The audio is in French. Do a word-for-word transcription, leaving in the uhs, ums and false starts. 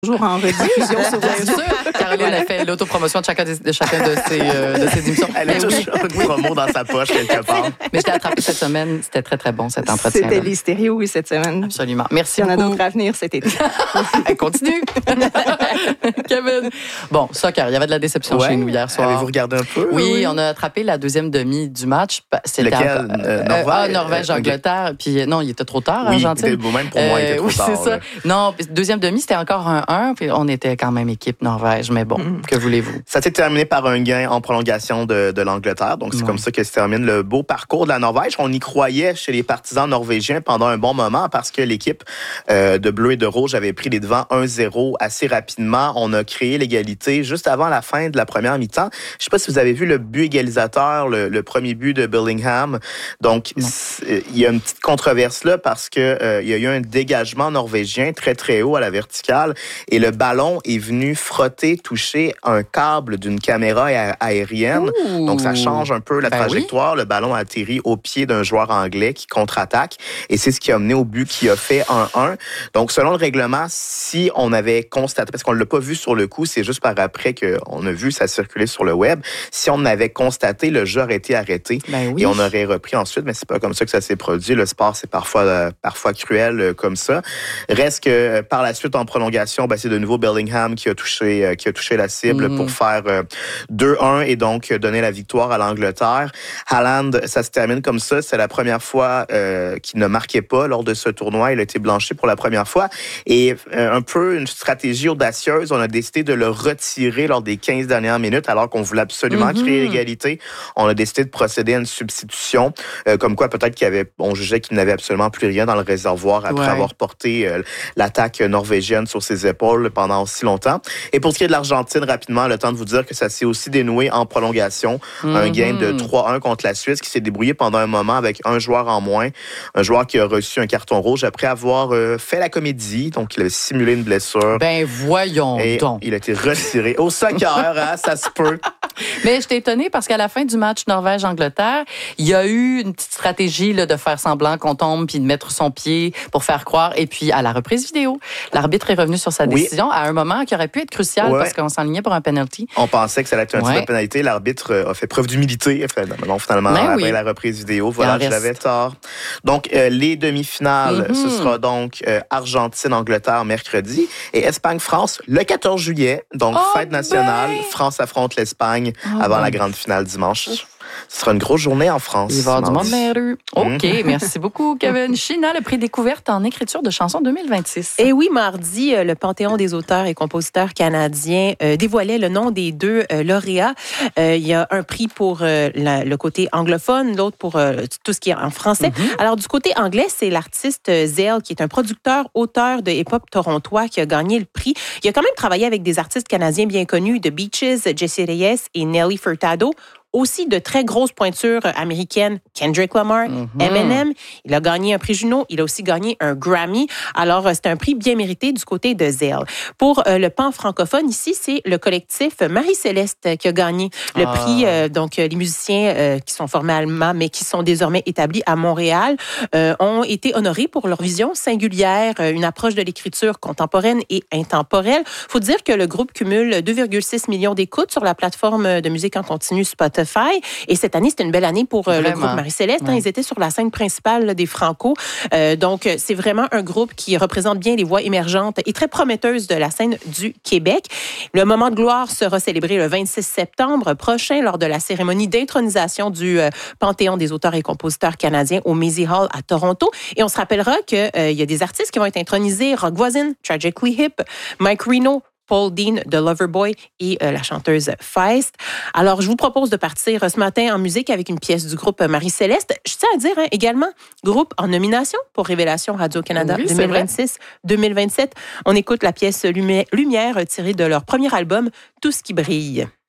Toujours en rediffusion sur Bien sûr. Caroline a fait l'autopromotion de chacun de, de chacun de ses, euh, de ses émissions. Elle a Mais toujours oui. une promo dans sa poche quelque part. Mais je t'ai attrapé cette semaine. C'était très, très bon, cet entretien. C'était les stéréos, oui, cette semaine. Absolument. Merci Il y en a beaucoup. d'autres à venir cet été. Elle continue. Kevin. Bon, soccer, il y avait de la déception Ouais. chez nous hier soir. Avez-vous regardé un peu? Oui, oui, on a attrapé la deuxième demi du match. C'était Lequel? encore- Euh, Norvège? Ah, Norvège, Euh, Angleterre. Puis non, il était trop tard, Oui, Argentine. même pour moi, il était trop oui, tard. c'est ça. là. Non, puis deuxième demi, c'était encore un un. Puis on était quand même équipe Norvège. Mais bon, Mm. que voulez-vous? Ça s'est terminé par un gain en prolongation de, de l'Angleterre. Donc, c'est Ouais. comme ça que se termine le beau parcours de la Norvège. On y croyait chez les partisans norvégiens pendant un bon moment parce que l'équipe euh, de bleu et de rouge avait pris les devants un zéro assez rapidement. On a créé l'égalité juste avant la fin de la première mi-temps. Je sais pas si vous avez vu le but égalisateur, le, le premier but de Bellingham. Donc, il y a une petite controverse là parce que euh, il y a eu un dégagement norvégien très, très haut à la verticale et le ballon est venu frotter, toucher un câble d'une caméra a- aérienne. Ouh. Donc, ça change un peu la Ben trajectoire. Le ballon a atterri au pied d'un joueur anglais qui contre-attaque. Et c'est ce qui a mené au but qui a fait un un. Donc, selon le règlement, si on avait constaté, parce qu'on ne l'a pas vu sur le coup, c'est juste par après qu'on a vu ça circuler sur le web, si on avait constaté, le jeu aurait été arrêté. Ben oui. Et on aurait repris ensuite, mais c'est pas comme ça que ça s'est produit. Le sport, c'est parfois, euh, parfois cruel euh, comme ça. Reste que euh, par la suite, en prolongation, ben, c'est de nouveau Bellingham qui a touché, euh, qui a touché la cible Mhm. pour faire euh, deux un et donc euh, donner la victoire à l'Angleterre. Haaland, ça se termine comme ça. C'est la première fois euh, qu'il ne marquait pas lors de ce tournoi. Il a été blanchi pour la première fois. Et euh, un peu une stratégie audacieuse, on a décidé de le retirer lors des quinze dernières minutes alors qu'on voulait absolument Mhm. créer l'égalité. On a décidé de procéder à une substitution, euh, comme quoi peut-être qu'il y avait, on jugeait qu'il n'avait absolument plus rien dans le réservoir après Ouais. avoir porté euh, l'attaque norvégienne sur ses épaules pendant si longtemps. Et pour ce qui est de l'Argentine, rapidement, le temps de vous dire que ça s'est aussi dénoué en prolongation. Un Mhm. gain de trois un contre la Suisse qui s'est débrouillé pendant un moment avec un joueur en moins. Un joueur qui a reçu un carton rouge après avoir euh, fait la comédie. Donc, il avait simulé une blessure. Ben voyons et donc. il a été retiré. Au soccer, hein, ça se peut. Mais j'étais étonnée parce qu'à la fin du match Norvège-Angleterre, il y a eu une petite stratégie là, de faire semblant qu'on tombe puis de mettre son pied pour faire croire. Et puis, à la reprise vidéo, l'arbitre est revenu sur sa Oui. décision à un moment qui aurait pu être crucial Ouais. parce qu'on s'enlignait pour un penalty. On pensait que ça allait être un Ouais. tir de pénalité. L'arbitre euh, a fait preuve d'humilité. Non, finalement, Ben après oui. la reprise vidéo, voilà, Il en je l'avais reste. tort. Donc, euh, les demi-finales, Mhm. ce sera donc euh, Argentine-Angleterre mercredi et Espagne-France le quatorze juillet. Donc, Oh fête nationale. ben! France affronte l'Espagne Oh avant ben. la grande finale dimanche. Ce sera une grosse journée en France. Il va y avoir du monde mardi. dans les rues. OK, Mhm. merci beaucoup, Kevin. China, le prix découverte en écriture de chansons deux mille vingt-six. Et oui, mardi, euh, le Panthéon des auteurs et compositeurs canadiens euh, dévoilait le nom des deux euh, lauréats. Euh, il y a un prix pour euh, la- le côté anglophone, l'autre pour euh, tout ce qui est en français. Mm-hmm. Alors, du côté anglais, c'est l'artiste euh, Zale, qui est un producteur, auteur de hip-hop torontois, qui a gagné le prix. Il a quand même travaillé avec des artistes canadiens bien connus, The Beaches, Jesse Reyes et Nelly Furtado. Aussi de très grosses pointures américaines, Kendrick Lamar, Mhm. Eminem. Il a gagné un prix Juno. Il a aussi gagné un Grammy. Alors, euh, c'est un prix bien mérité du côté de Zale. Pour euh, le pan francophone, ici, c'est le collectif Marie-Céleste qui a gagné le Ah. prix. Euh, donc, euh, les musiciens euh, qui sont formés allemands, mais qui sont désormais établis à Montréal, euh, ont été honorés pour leur vision singulière, euh, une approche de l'écriture contemporaine et intemporelle. Faut dire que le groupe cumule deux virgule six millions d'écoutes sur la plateforme de musique en continu Spotify. Et cette année, c'était une belle année pour euh, le Vraiment. groupe Marie-Céleste. Hein. Ouais. Ils étaient sur la scène principale là, des Franco. Euh, donc, euh, c'est vraiment un groupe qui représente bien les voix émergentes et très prometteuses de la scène du Québec. Le moment de gloire sera célébré le vingt-six septembre prochain lors de la cérémonie d'intronisation du euh, Panthéon des auteurs et compositeurs canadiens au Maisy Hall à Toronto. Et on se rappellera qu'il euh, y a des artistes qui vont être intronisés. Rock Voisine, Tragically Hip, Mike Reno, Paul Dean de Loverboy et euh, la chanteuse Feist. Alors, je vous propose de partir euh, ce matin en musique avec une pièce du groupe Marie-Céleste. Je tiens à dire hein, également, groupe en nomination pour Révélation Radio-Canada Oui, c'est deux mille vingt-six deux mille vingt-sept. On écoute la pièce Lumé- Lumière tirée de leur premier album, Tout ce qui brille.